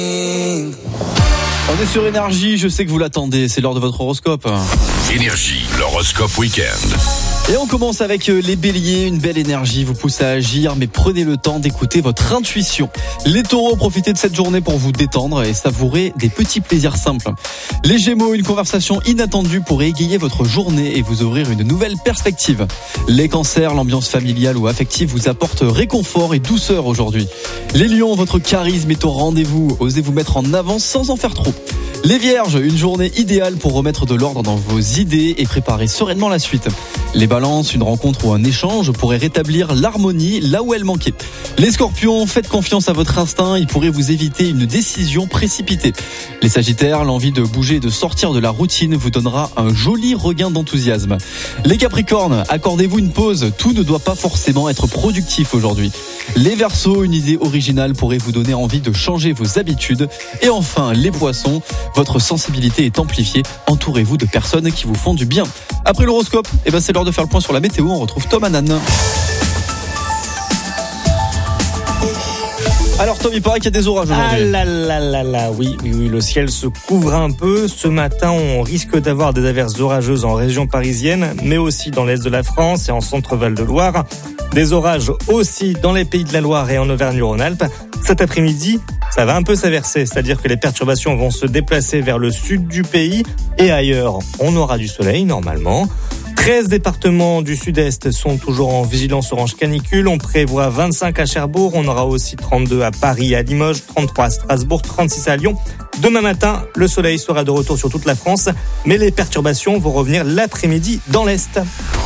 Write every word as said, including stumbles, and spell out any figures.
On est sur Énergie, je sais que vous l'attendez, c'est l'heure de votre horoscope. Énergie, l'horoscope week-end. Et on commence avec les béliers, une belle énergie vous pousse à agir, mais prenez le temps d'écouter votre intuition. Les taureaux, profitez de cette journée pour vous détendre et savourer des petits plaisirs simples. Les gémeaux, une conversation inattendue pourrait égayer votre journée et vous ouvrir une nouvelle perspective. Les cancers, l'ambiance familiale ou affective vous apporte réconfort et douceur aujourd'hui. Les lions, votre charisme est au rendez-vous, osez vous mettre en avant sans en faire trop. Les vierges, une journée idéale pour remettre de l'ordre dans vos idées et préparer sereinement la suite. Les balances, une rencontre ou un échange pourrait rétablir l'harmonie là où elle manquait. Les scorpions, faites confiance à votre instinct, il pourrait vous éviter une décision précipitée. Les sagittaires, l'envie de bouger et de sortir de la routine vous donnera un joli regain d'enthousiasme. Les capricornes, accordez-vous une pause, tout ne doit pas forcément être productif aujourd'hui. Les verseaux, une idée originale pourrait vous donner envie de changer vos habitudes. Et enfin, les poissons, votre sensibilité est amplifiée, entourez-vous de personnes qui vous font du bien. Après l'horoscope, eh ben c'est l'heure de faire le point sur la météo, on retrouve Tom Hanan. Alors Tom, il paraît qu'il y a des orages aujourd'hui. Ah là là là là, oui, oui, oui, le ciel se couvre un peu. Ce matin, on risque d'avoir des averses orageuses en région parisienne, mais aussi dans l'est de la France et en centre-val de Loire. Des orages aussi dans les pays de la Loire et en Auvergne-Rhône-Alpes. Cet après-midi, ça va un peu s'averser, c'est-à-dire que les perturbations vont se déplacer vers le sud du pays et ailleurs, on aura du soleil normalement. treize départements du sud-est sont toujours en vigilance orange canicule. On prévoit vingt-cinq à Cherbourg. On aura aussi trente-deux à Paris et à Limoges, trente-trois à Strasbourg, trente-six à Lyon. Demain matin, le soleil sera de retour sur toute la France, mais les perturbations vont revenir l'après-midi dans l'est.